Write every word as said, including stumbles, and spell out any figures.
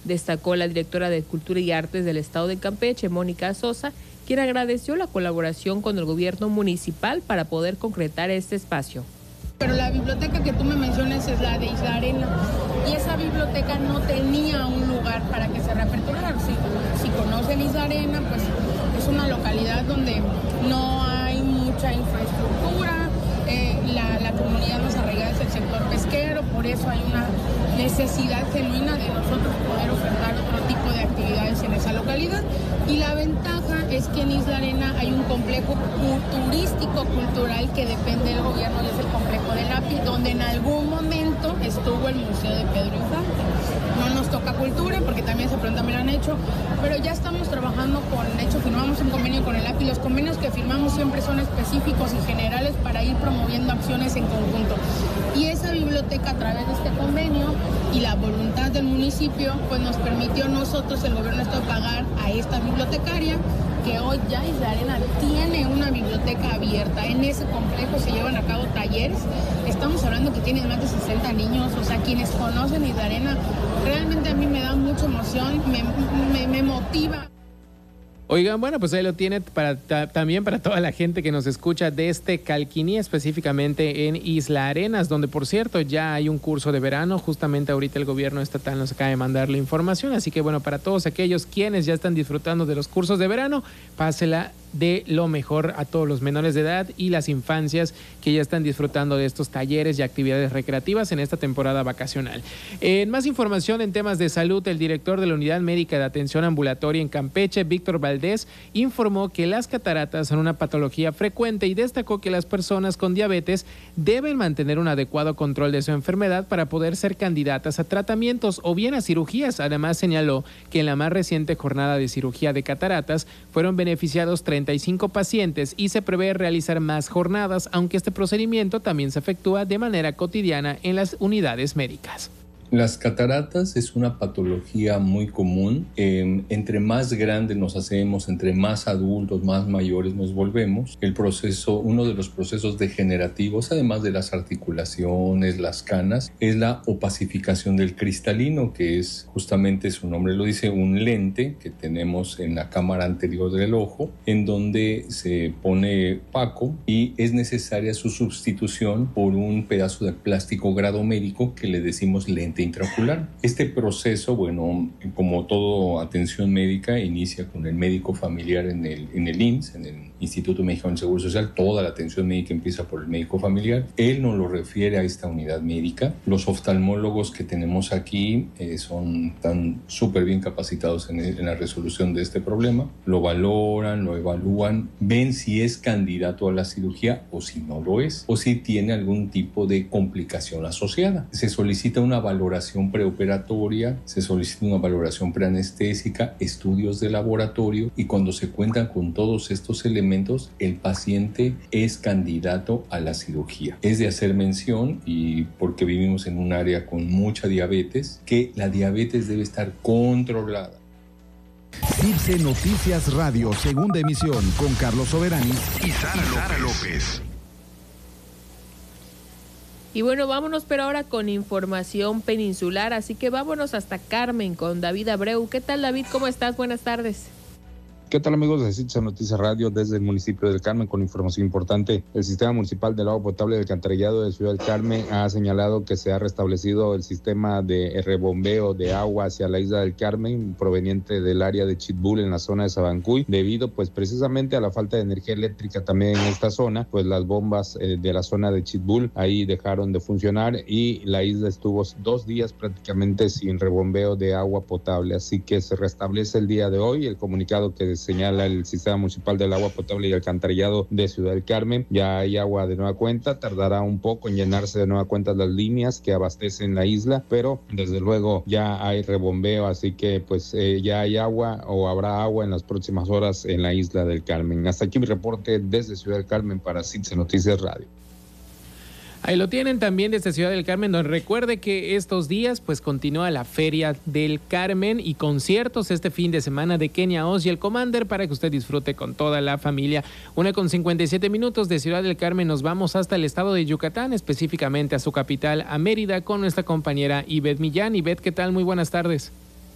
Destacó la directora de Cultura y Artes del Estado de Campeche, Mónica Sosa, quien agradeció la colaboración con el gobierno municipal para poder concretar este espacio. Pero la biblioteca que tú me mencionas es la de Isla Arena, y esa biblioteca no tenía un lugar para que se reaperturara. Si, si conocen Isla Arena, pues es una localidad donde no hay mucha infraestructura, eh, la, la comunidad más arraigada es el sector pesquero, por eso hay una necesidad genuina de nosotros poder ofertar otro tipo de actividades en esa localidad. Y la ventaja es que en Isla Arena hay un complejo turístico cultural que depende del gobierno, y es el complejo del Lápiz, donde en algún momento estuvo el Museo de Pedro Infante. No nos toca cultura, porque también esa pregunta me la han hecho, pero ya estamos trabajando con, de hecho firmamos un convenio con el Lápiz. Los convenios que firmamos siempre son específicos y generales para ir promoviendo acciones en conjunto. Y esa biblioteca, a través de este convenio y la voluntad del municipio, pues nos permitió a nosotros, el gobierno, esto pagar a esta bibliotecaria, que hoy ya Isla Arena tiene una biblioteca abierta. En ese complejo se llevan a cabo talleres. Estamos hablando que tiene más de sesenta niños, o sea, quienes conocen Isla Arena, realmente a mí me da mucha emoción, me, me, me motiva. Oigan, bueno, pues ahí lo tiene para, ta, también para toda la gente que nos escucha desde Calquini, específicamente en Isla Arenas, donde por cierto ya hay un curso de verano. Justamente ahorita el gobierno estatal nos acaba de mandar la información, así que bueno, para todos aquellos quienes ya están disfrutando de los cursos de verano, pásela de lo mejor a todos los menores de edad y las infancias que ya están disfrutando de estos talleres y actividades recreativas en esta temporada vacacional. En más información en temas de salud, el director de la Unidad Médica de Atención Ambulatoria en Campeche, Víctor Valdés, informó que las cataratas son una patología frecuente y destacó que las personas con diabetes deben mantener un adecuado control de su enfermedad para poder ser candidatas a tratamientos o bien a cirugías. Además, señaló que en la más reciente jornada de cirugía de cataratas fueron beneficiados treinta y cinco pacientes y se prevé realizar más jornadas, aunque este procedimiento también se efectúa de manera cotidiana en las unidades médicas. Las cataratas es una patología muy común. Eh, entre más grandes nos hacemos, entre más adultos, más mayores nos volvemos, el proceso, uno de los procesos degenerativos, además de las articulaciones, las canas, es la opacificación del cristalino, que es justamente, su nombre lo dice, un lente que tenemos en la cámara anterior del ojo, en donde se pone opaco y es necesaria su sustitución por un pedazo de plástico gradomérico que le decimos lente intraocular. Este proceso, bueno, como toda atención médica, inicia con el médico familiar en el, en el I M S S, en el Instituto Mexicano del Seguro Social. Toda la atención médica empieza por el médico familiar. Él nos lo refiere a esta unidad médica. Los oftalmólogos que tenemos aquí eh, son tan súper bien capacitados en, el, en la resolución de este problema. Lo valoran, lo evalúan, ven si es candidato a la cirugía o si no lo es, o si tiene algún tipo de complicación asociada. Se solicita una valoración preoperatoria, se solicita una valoración preanestésica, estudios de laboratorio, y cuando se cuentan con todos estos elementos, el paciente es candidato a la cirugía. Es de hacer mención, y porque vivimos en un área con mucha diabetes, que la diabetes debe estar controlada. Cibse Noticias Radio, segunda emisión, con Carlos Soberanis y Sara López. Sara López. Y bueno, vámonos pero ahora con información peninsular, así que vámonos hasta Carmen con David Abreu. ¿Qué tal, David? ¿Cómo estás? Buenas tardes. ¿Qué tal, amigos de Cibse Noticias Radio? Desde el municipio del Carmen con información importante. El Sistema Municipal del Agua Potable del Alcantarillado de Ciudad del Carmen ha señalado que se ha restablecido el sistema de rebombeo de agua hacia la isla del Carmen proveniente del área de Chitbul en la zona de Sabancuy, debido pues precisamente a la falta de energía eléctrica también en esta zona. Pues las bombas eh, de la zona de Chitbul ahí dejaron de funcionar y la isla estuvo dos días prácticamente sin rebombeo de agua potable, así que se restablece el día de hoy. El comunicado que señala el Sistema Municipal del Agua Potable y Alcantarillado de Ciudad del Carmen: ya hay agua de nueva cuenta, tardará un poco en llenarse de nueva cuenta las líneas que abastecen la isla, pero desde luego ya hay rebombeo, así que pues eh, ya hay agua o habrá agua en las próximas horas en la isla del Carmen. Hasta aquí mi reporte desde Ciudad del Carmen para Cibse Noticias Radio. Ahí lo tienen también desde Ciudad del Carmen, donde recuerde que estos días pues continúa la Feria del Carmen y conciertos este fin de semana de Kenia Oz y el Commander para que usted disfrute con toda la familia. Una con cincuenta y siete minutos de Ciudad del Carmen, nos vamos hasta el estado de Yucatán, específicamente a su capital, a Mérida, con nuestra compañera Ivette Millán. Ivette, ¿qué tal? Muy buenas tardes.